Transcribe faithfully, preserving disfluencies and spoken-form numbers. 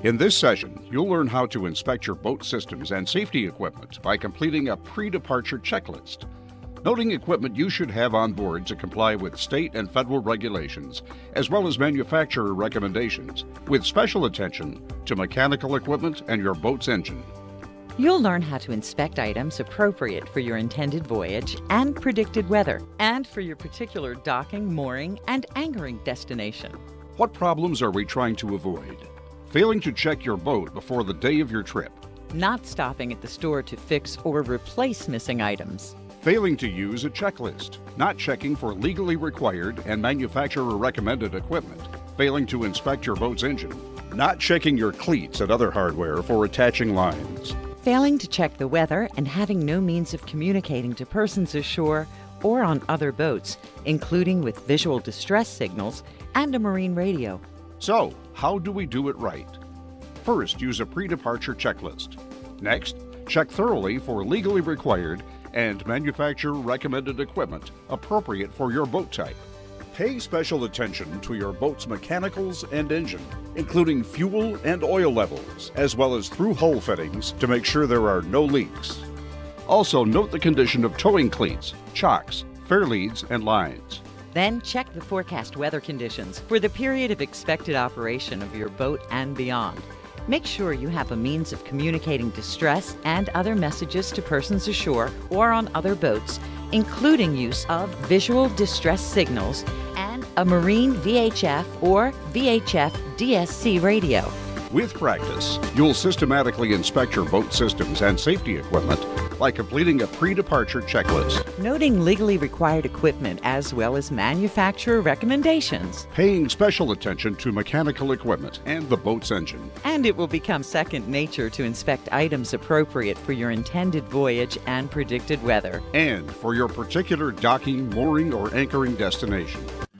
In this session, you'll learn how to inspect your boat systems and safety equipment by completing a pre-departure checklist. Noting equipment you should have on board to comply with state and federal regulations, as well as manufacturer recommendations, with special attention to mechanical equipment and your boat's engine. You'll learn how to inspect items appropriate for your intended voyage and predicted weather, and for your particular docking, mooring, and anchoring destination. What problems are we trying to avoid? Failing to check your boat before the day of your trip. Not stopping at the store to fix or replace missing items. Failing to use a checklist. Not checking for legally required and manufacturer recommended equipment. Failing to inspect your boat's engine. Not checking your cleats and other hardware for attaching lines. Failing to check the weather and having no means of communicating to persons ashore or on other boats, including with visual distress signals and a marine radio. So, how do we do it right? First, use a pre-departure checklist. Next, check thoroughly for legally required and manufacturer recommended equipment appropriate for your boat type. Pay special attention to your boat's mechanicals and engine, including fuel and oil levels, as well as through hull fittings to make sure there are no leaks. Also, note the condition of towing cleats, chocks, fair leads, and lines. Then check the forecast weather conditions for the period of expected operation of your boat and beyond. Make sure you have a means of communicating distress and other messages to persons ashore or on other boats, including use of visual distress signals and a marine V H F or V H F D S C radio. With practice, you'll systematically inspect your boat systems and safety equipment by completing a pre-departure checklist. Noting legally required equipment as well as manufacturer recommendations. Paying special attention to mechanical equipment and the boat's engine. And it will become second nature to inspect items appropriate for your intended voyage and predicted weather. And for your particular docking, mooring, or anchoring destination.